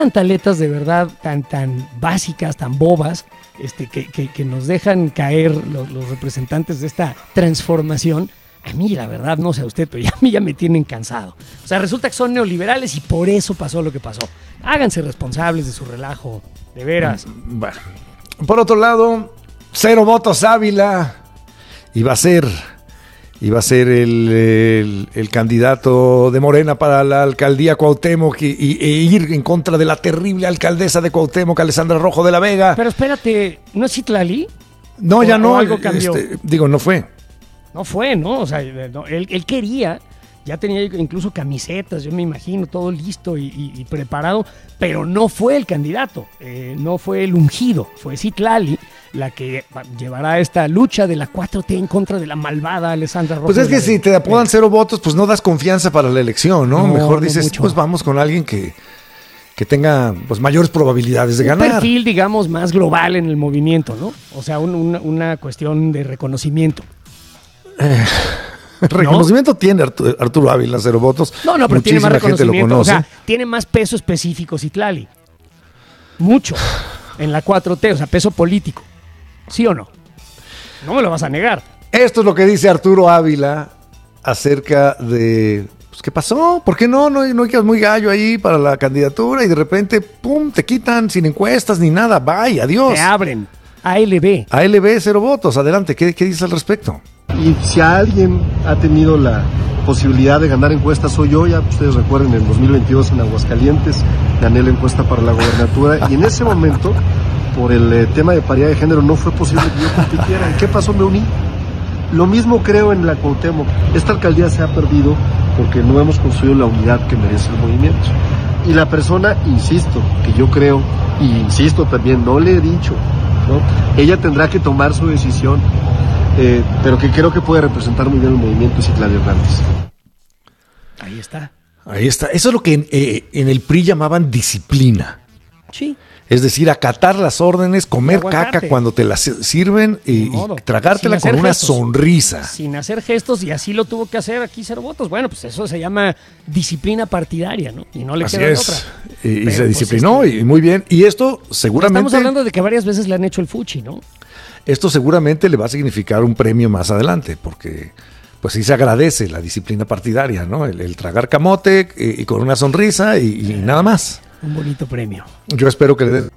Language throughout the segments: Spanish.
pantaletas de verdad tan básicas, tan bobas, que nos dejan caer los representantes de esta transformación. A mí, la verdad, no sé a usted, pero a mí ya me tienen cansado. O sea, resulta que son neoliberales y por eso pasó lo que pasó. Háganse responsables de su relajo, de veras. Bueno. Por otro lado, 0 votos Ávila. Iba a ser el candidato de Morena para la alcaldía Cuauhtémoc e ir en contra de la terrible alcaldesa de Cuauhtémoc, Alessandra Rojo de la Vega. Pero espérate, ¿no es Citlali? No, ya no. Algo cambió. No fue. No fue, ¿no? O sea, no, él quería, ya tenía incluso camisetas, yo me imagino, todo listo y preparado, pero no fue el candidato, no fue el ungido, fue Citlali la que llevará esta lucha de la 4T en contra de la malvada Alessandra Rojo. Pues es que si te apodan 0 votos, pues no das confianza para la elección, ¿no? Mejor dices, mucho. Pues vamos con alguien que tenga pues mayores probabilidades de ganar. Un perfil, digamos, más global en el movimiento, ¿no? O sea, una cuestión de reconocimiento. Reconocimiento, ¿no? Tiene Arturo Ávila 0 votos. No, pero muchísima tiene más reconocimiento. Gente lo conoce. O sea, tiene más peso específico Citlali. Mucho. En la 4T, o sea, peso político. ¿Sí o no? No me lo vas a negar. Esto es lo que dice Arturo Ávila acerca de... Pues, ¿qué pasó? ¿Por qué no quedas muy gallo ahí para la candidatura y de repente, pum, te quitan sin encuestas ni nada? Bye, adiós. Te abren. ALB. ALB, 0 votos. Adelante, ¿qué dices al respecto? Y si alguien ha tenido la posibilidad de ganar encuestas, soy yo. Ya ustedes recuerden, en 2022 en Aguascalientes gané la encuesta para la gobernatura y en ese momento, por el tema de paridad de género, no fue posible que yo compitiera. ¿Y qué pasó? Me uní. Lo mismo creo en la Cuauhtémoc. Esta alcaldía se ha perdido porque no hemos construido la unidad que merece el movimiento. Y la persona, insisto, que yo creo, y insisto también, no le he dicho, ¿no? Ella tendrá que tomar su decisión, pero que creo que puede representar muy bien el movimiento, es Citlali Hernández. Ahí está. Ahí está. Eso es lo que en el PRI llamaban disciplina. Sí. Es decir, acatar las órdenes, comer caca cuando te las sirven y tragártela con una sonrisa. Sin hacer gestos, y así lo tuvo que hacer aquí 0 votos. Bueno, pues eso se llama disciplina partidaria, ¿no? Y no le queda otra. Y se disciplinó y muy bien. Y esto seguramente... Estamos hablando de que varias veces le han hecho el fuchi, ¿no? Esto seguramente le va a significar un premio más adelante, porque pues sí se agradece la disciplina partidaria, ¿no? El tragar camote y con una sonrisa y nada más. Un bonito premio. Yo espero que le dé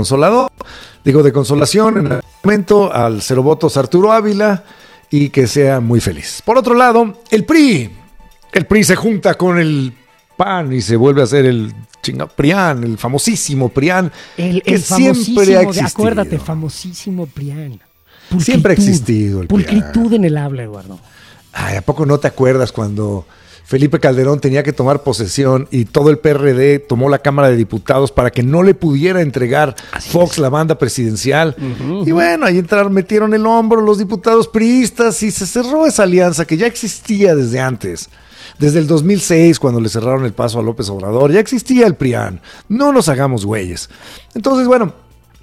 de consolación en el momento al 0 votos Arturo Ávila y que sea muy feliz. Por otro lado, el PRI se junta con el PAN y se vuelve a hacer el PRIAN, el famosísimo PRIAN, que siempre ha existido. Acuérdate, famosísimo PRIAN. Pulcritud, siempre ha existido el PRIAN. Pulcritud en el habla, Eduardo. Ay, ¿a poco no te acuerdas cuando Felipe Calderón tenía que tomar posesión y todo el PRD tomó la Cámara de Diputados para que no le pudiera entregar Fox la banda presidencial? Y bueno, ahí metieron el hombro los diputados priistas y se cerró esa alianza que ya existía desde antes. Desde el 2006, cuando le cerraron el paso a López Obrador, ya existía el PRIAN. No nos hagamos güeyes. Entonces, bueno,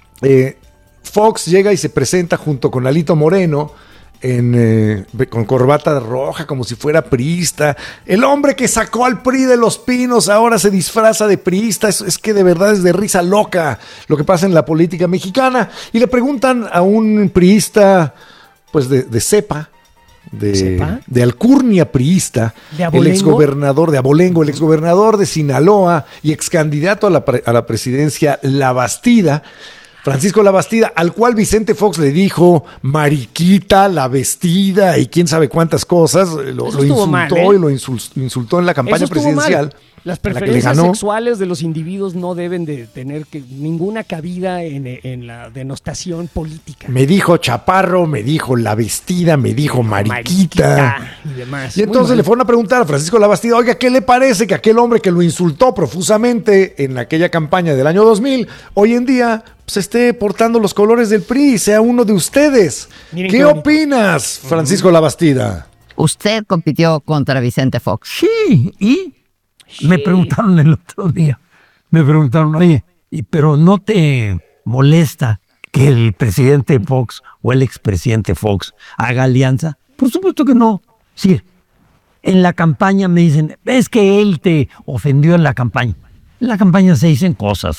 Fox llega y se presenta junto con Alito Moreno, con corbata roja como si fuera priista. El hombre que sacó al PRI de los pinos ahora se disfraza de priista. Es que de verdad es de risa loca lo que pasa en la política mexicana. Y le preguntan a un priista pues de cepa, de alcurnia priista, el exgobernador de Abolengo, el exgobernador de Sinaloa y excandidato a la presidencia, Labastida, Francisco Labastida, al cual Vicente Fox le dijo mariquita, la vestida y quién sabe cuántas cosas, lo insultó mal, y lo insultó en la campaña presidencial. Las preferencias sexuales de los individuos no deben de tener ninguna cabida en la denostación política. Me dijo chaparro, me dijo la vestida, me dijo mariquita y demás. Y entonces le fueron a preguntar a Francisco Labastida, oiga, ¿qué le parece que aquel hombre que lo insultó profusamente en aquella campaña del año 2000, hoy en día pues esté portando los colores del PRI y sea uno de ustedes? Miren, ¿qué opinas, Francisco Labastida? Usted compitió contra Vicente Fox. Sí, y me preguntaron el otro día, oye, pero ¿no te molesta que el presidente Fox o el expresidente Fox haga alianza? Por supuesto que no. Sí, en la campaña me dicen, es que él te ofendió en la campaña. En la campaña se dicen cosas